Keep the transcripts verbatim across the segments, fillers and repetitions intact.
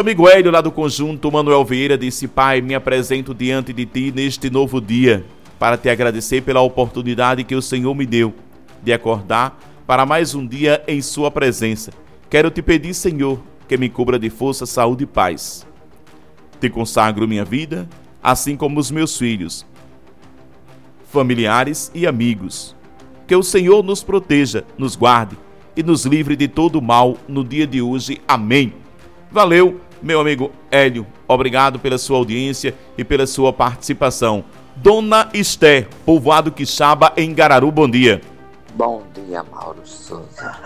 amigo Hélio, lá do Conjunto Manuel Vieira, disse: Pai, me apresento diante de Ti neste novo dia, para Te agradecer pela oportunidade que o Senhor me deu de acordar para mais um dia em Sua presença. Quero Te pedir, Senhor, que me cubra de força, saúde e paz. Te consagro minha vida, assim como os meus filhos, familiares e amigos. Que o Senhor nos proteja, nos guarde e nos livre de todo mal no dia de hoje. Amém. Valeu, meu amigo Hélio. Obrigado pela sua audiência e pela sua participação. Dona Esther, povoado Quixaba, em Gararu, bom dia. Bom dia, Mauro Souza.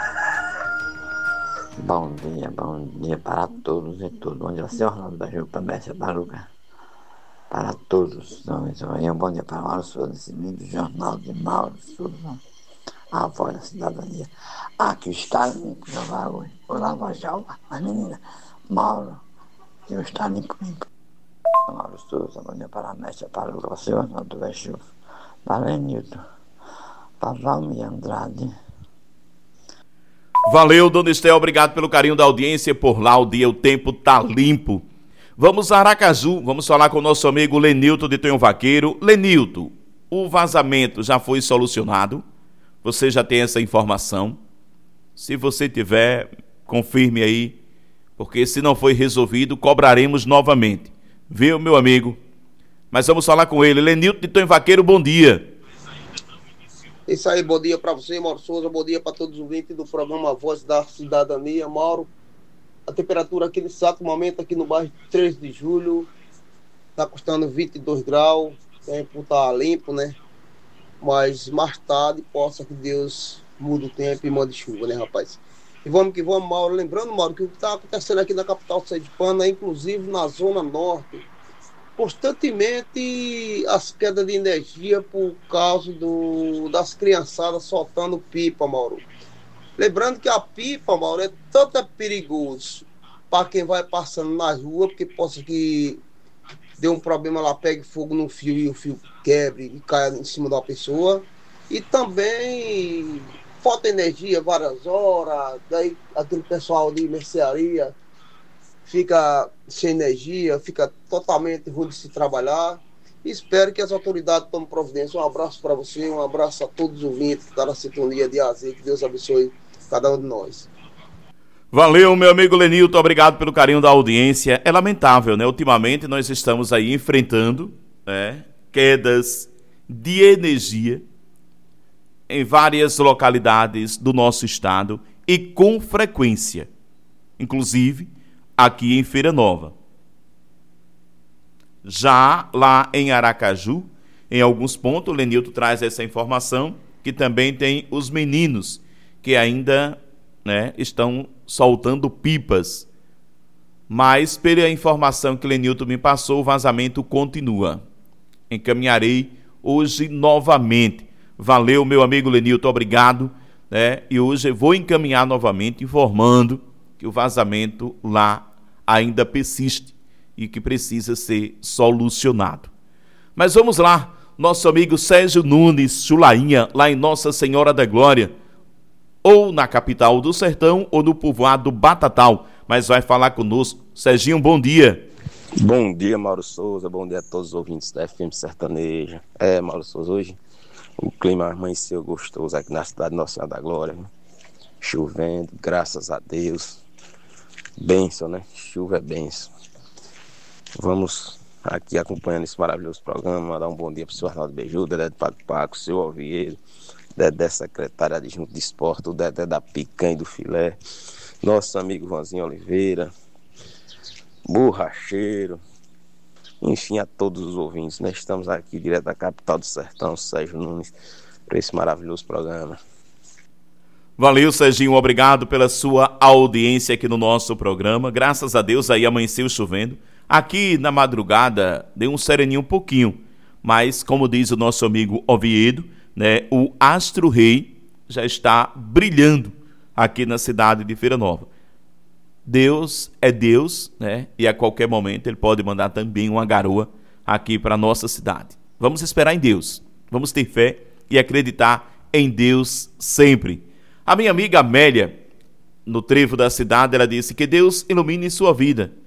Bom dia, bom dia para todos e tudo. Bom dia, senhor Orlando Beijo, para Bessa Baruca. Para todos. Um bom dia para Mauro Souza, esse lindo jornal de Mauro Souza. A voz da cidadania. Aqui está limpo, jogar hoje. Vou lavar já, mas menina, Mauro, que eu está limpo, limpo. Mauro Souza, bom dia para a mestra, para o senhor Orlando Beijo, para Lenilton, para Valmir Andrade. Valeu, Dona Estel, obrigado pelo carinho da audiência. Por lá o dia, o tempo tá limpo. Vamos a Aracaju, vamos falar com o nosso amigo Lenilton de Tonho Vaqueiro. Lenilton, o vazamento já foi solucionado? Você já tem essa informação? Se você tiver, confirme aí, porque se não foi resolvido, cobraremos novamente. Viu, meu amigo? Mas vamos falar com ele. Lenilton de Tonho Vaqueiro, bom dia. Isso aí, bom dia para você, Mauro Souza, bom dia para todos os ouvintes do programa Voz da Cidadania. Mauro, a temperatura aqui nesse exato momento, aqui no bairro três de julho, está custando vinte e dois graus, o tempo está limpo, né? Mas mais tarde, possa que Deus mude o tempo e mande chuva, né, rapaz? E vamos que vamos, Mauro. Lembrando, Mauro, que o que está acontecendo aqui na capital sergipana, inclusive na zona norte, constantemente as quedas de energia por causa do, das criançadas soltando pipa, Mauro. Lembrando que a pipa, Mauro, é tanto é perigoso para quem vai passando na rua, porque possa que dê um problema lá, pegue fogo no fio e o fio quebre e caia em cima da pessoa. E também falta energia várias horas, daí aquele pessoal de mercearia fica sem energia, fica totalmente ruim de se trabalhar. Espero que as autoridades tomem providência. Um abraço para você, um abraço a todos os ouvintes que estão na sintonia de A Z. Que Deus abençoe cada um de nós. Valeu, meu amigo Lenilton, obrigado pelo carinho da audiência. É lamentável, né? Ultimamente nós estamos aí enfrentando, né, quedas de energia em várias localidades do nosso estado e com frequência. Inclusive aqui em Feira Nova. Já lá em Aracaju, em alguns pontos, o Lenilton traz essa informação, que também tem os meninos que ainda, né, estão soltando pipas. Mas, pela informação que o Lenilton me passou, o vazamento continua. Encaminharei hoje novamente. Valeu, meu amigo Lenilton, obrigado. Né? E hoje eu vou encaminhar novamente, informando que o vazamento lá ainda persiste e que precisa ser solucionado. Mas vamos lá, nosso amigo Sérgio Nunes Chulainha, lá em Nossa Senhora da Glória, ou na capital do sertão, ou no povoado Batatal, mas vai falar conosco. Serginho, bom dia. Bom dia, Mauro Souza, bom dia a todos os ouvintes da F M Sertaneja. É, Mauro Souza, hoje o clima amanheceu gostoso aqui na cidade de Nossa Senhora da Glória, né? Chovendo, graças a Deus. Bênção, né? Chuva é bênção. Vamos aqui acompanhando esse maravilhoso programa, mandar um bom dia para o senhor Arnaldo Beiju, Dedé do Pato Paco, o seu Oviedo, Dedé secretária adjunto de esporte, o Dedé da picanha e do filé, nosso amigo Joãozinho Oliveira, borracheiro, enfim, a todos os ouvintes, né? Estamos aqui direto da capital do sertão, Sérgio Nunes, para esse maravilhoso programa. Valeu, Serginho, obrigado pela sua audiência aqui no nosso programa. Graças a Deus aí amanheceu chovendo. Aqui na madrugada deu um sereninho um pouquinho, mas como diz o nosso amigo Oviedo, né, o Astro Rei já está brilhando aqui na cidade de Feira Nova. Deus é Deus, né? E a qualquer momento ele pode mandar também uma garoa aqui para a nossa cidade. Vamos esperar em Deus, vamos ter fé e acreditar em Deus sempre. A minha amiga Amélia, no trevo da cidade, ela disse que Deus ilumine sua vida